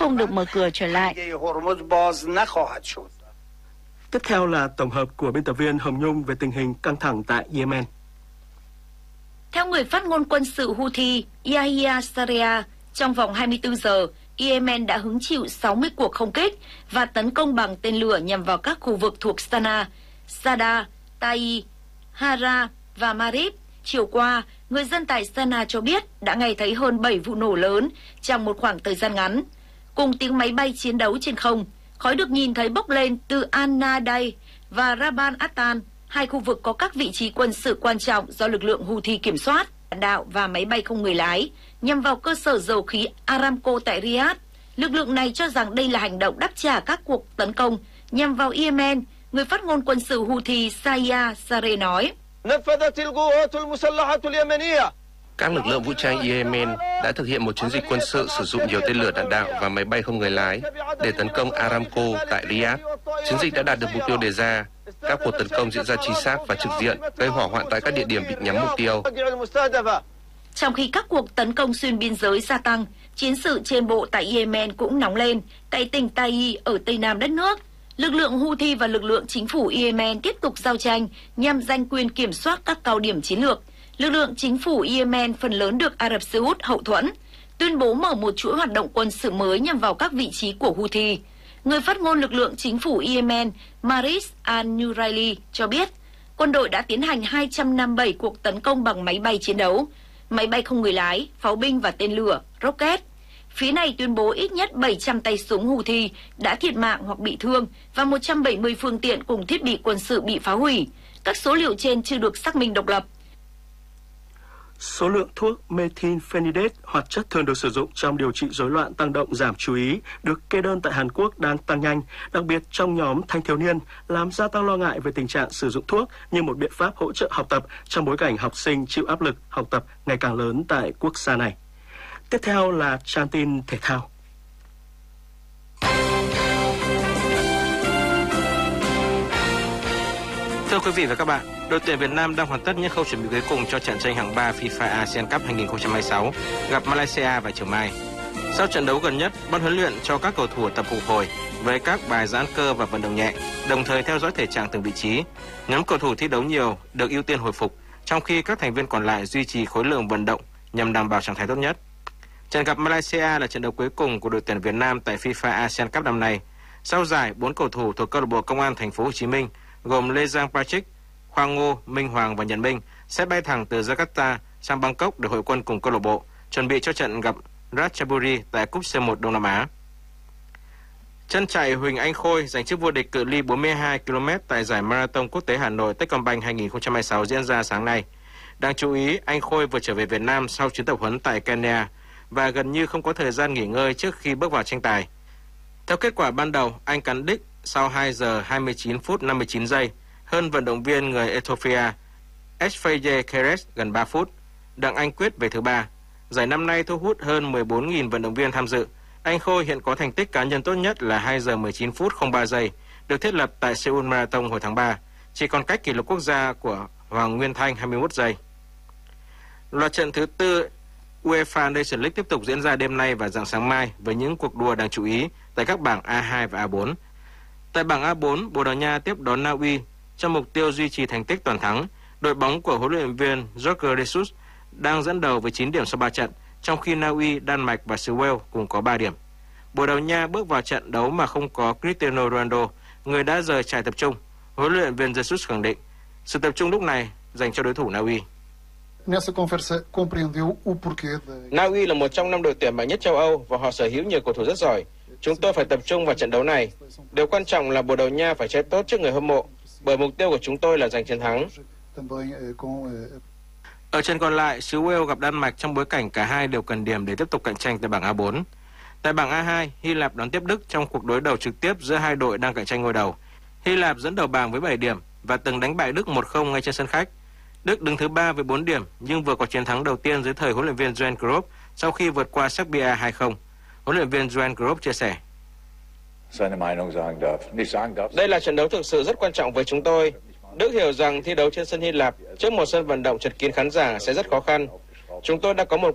không được mở cửa trở lại. Tiếp theo là tổng hợp của biên tập viên Hồng Nhung về tình hình căng thẳng tại Yemen. Theo người phát ngôn quân sự Houthi Yahya Sarea, trong vòng 24 giờ, Yemen đã hứng chịu 60 cuộc không kích và tấn công bằng tên lửa nhằm vào các khu vực thuộc Sanaa, Sada, Tai, Hara và Marib. Chiều qua, người dân tại Sanaa cho biết đã nghe thấy hơn 7 vụ nổ lớn trong một khoảng thời gian ngắn. Cùng tiếng máy bay chiến đấu trên không, khói được nhìn thấy bốc lên từ An-Naday và Raban Atan, hai khu vực có các vị trí quân sự quan trọng do lực lượng Houthi kiểm soát, đạn đạo và máy bay không người lái, nhằm vào cơ sở dầu khí Aramco tại Riyadh. Lực lượng này cho rằng đây là hành động đáp trả các cuộc tấn công nhằm vào Yemen. Người phát ngôn quân sự Houthi Yahya Sarea nói: Các lực lượng vũ trang Yemen đã thực hiện một chiến dịch quân sự sử dụng nhiều tên lửa đạn đạo và máy bay không người lái để tấn công Aramco tại Riyadh. Chiến dịch đã đạt được mục tiêu đề ra. Các cuộc tấn công diễn ra chính xác và trực diện, gây hỏa hoạn tại các địa điểm bị nhắm mục tiêu. Trong khi các cuộc tấn công xuyên biên giới gia tăng, chiến sự trên bộ tại Yemen cũng nóng lên. Tại tỉnh Tai ở tây nam đất nước, lực lượng Houthi và lực lượng chính phủ Yemen tiếp tục giao tranh nhằm giành quyền kiểm soát các cao điểm chiến lược. Lực lượng chính phủ Yemen phần lớn được Ả Rập Xê Út hậu thuẫn, tuyên bố mở một chuỗi hoạt động quân sự mới nhằm vào các vị trí của Houthi. Người phát ngôn lực lượng chính phủ Yemen Maris al-Nuraili cho biết, quân đội đã tiến hành 257 cuộc tấn công bằng máy bay chiến đấu, máy bay không người lái, pháo binh và tên lửa, rocket. Phía này tuyên bố ít nhất 700 tay súng Houthi đã thiệt mạng hoặc bị thương và 170 phương tiện cùng thiết bị quân sự bị phá hủy. Các số liệu trên chưa được xác minh độc lập. Số lượng thuốc methylphenidate, hoạt chất thường được sử dụng trong điều trị rối loạn tăng động giảm chú ý, được kê đơn tại Hàn Quốc đang tăng nhanh, đặc biệt trong nhóm thanh thiếu niên, làm gia tăng lo ngại về tình trạng sử dụng thuốc như một biện pháp hỗ trợ học tập trong bối cảnh học sinh chịu áp lực học tập ngày càng lớn tại quốc gia này. Tiếp theo là trang tin thể thao. Thưa quý vị và các bạn, đội tuyển Việt Nam đang hoàn tất những khâu chuẩn bị cuối cùng cho trận tranh hạng 3 FIFA ASEAN Cup 2026 gặp Malaysia vào chiều mai. Sau trận đấu gần nhất, ban huấn luyện cho các cầu thủ tập phục hồi với các bài giãn cơ và vận động nhẹ, đồng thời theo dõi thể trạng từng vị trí. Nhóm cầu thủ thi đấu nhiều được ưu tiên hồi phục, trong khi các thành viên còn lại duy trì khối lượng vận động nhằm đảm bảo trạng thái tốt nhất. Trận gặp Malaysia là trận đấu cuối cùng của đội tuyển Việt Nam tại FIFA ASEAN Cup năm nay. Sau giải, 4 cầu thủ thuộc câu lạc bộ Công an Thành phố Hồ Chí Minh gồm Lê Giang Patrick, Khoa Ngô, Minh Hoàng và Nhật Minh sẽ bay thẳng từ Jakarta sang Bangkok để hội quân cùng câu lạc bộ, chuẩn bị cho trận gặp Ratchaburi tại Cúp C1 Đông Nam Á. Chân chạy Huỳnh Anh Khôi giành chức vô địch cự ly 42 km tại giải Marathon Quốc tế Hà Nội Techcombank 2026 diễn ra sáng nay. Đáng chú ý, anh Khôi vừa trở về Việt Nam sau chuyến tập huấn tại Kenya và gần như không có thời gian nghỉ ngơi trước khi bước vào tranh tài. Theo kết quả ban đầu, anh cán đích sau 2 giờ 29 phút 59 giây, hơn vận động viên người Ethiopia Esfaye Keres gần 3 phút. Đặng Anh Quyết về thứ 3. Giải năm nay thu hút hơn 14.000 vận động viên tham dự. Anh Khôi hiện có thành tích cá nhân tốt nhất là 2 giờ 19 phút 03 giây, được thiết lập tại Seoul Marathon hồi tháng 3, chỉ còn cách kỷ lục quốc gia của Hoàng Nguyên Thanh 21 giây. Loạt trận thứ 4 UEFA Nations League tiếp tục diễn ra đêm nay và rạng sáng mai với những cuộc đua đáng chú ý tại các bảng A2 và A4. Tại bảng A4, Bồ Đào Nha tiếp đón Na Uy trong mục tiêu duy trì thành tích toàn thắng. Đội bóng của huấn luyện viên Jorge Jesus đang dẫn đầu với 9 điểm sau 3 trận, trong khi Na Uy, Đan Mạch và xứ Wales cùng có 3 điểm. Bồ Đào Nha bước vào trận đấu mà không có Cristiano Ronaldo, người đã rời trại tập trung. Huấn luyện viên Jesus khẳng định sự tập trung lúc này dành cho đối thủ Na Uy. Na Uy là một trong 5 đội tuyển mạnh nhất châu Âu và họ sở hữu nhiều cầu thủ rất giỏi. Chúng tôi phải tập trung vào trận đấu này. Điều quan trọng là Bồ Đào Nha phải chơi tốt trước người hâm mộ, bởi mục tiêu của chúng tôi là giành chiến thắng. Ở trận còn lại, xứ Wales gặp Đan Mạch trong bối cảnh cả hai đều cần điểm để tiếp tục cạnh tranh tại bảng A4. Tại bảng A2, Hy Lạp đón tiếp Đức trong cuộc đối đầu trực tiếp giữa hai đội đang cạnh tranh ngôi đầu. Hy Lạp dẫn đầu bảng với 7 điểm và từng đánh bại Đức 1-0 ngay trên sân khách. Đức đứng thứ 3 với 4 điểm nhưng vừa có chiến thắng đầu tiên dưới thời huấn luyện viên Johan Cruyff sau khi vượt qua Serbia 2-0. Huấn luyện viên Johan Cruyff chia sẻ: Đây là trận đấu thực sự rất quan trọng với chúng tôi. Đức hiểu rằng thi đấu trên sân Hy Lạp trước một sân vận động chật kín khán giả sẽ rất khó khăn. Chúng tôi đã có một